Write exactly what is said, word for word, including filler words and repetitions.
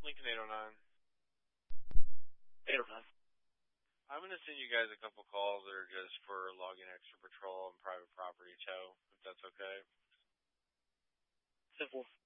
Lincoln eight oh nine. eight oh nine. I'm going to send you guys a couple calls that are just for logging extra patrol and private property tow, if that's okay. Simple.